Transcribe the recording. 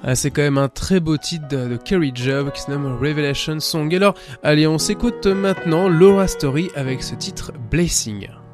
Ah, c'est quand même un très beau titre de Kerry Job qui se nomme Revelation Song. Alors, allez, on s'écoute maintenant Laura Story avec ce titre Blessing.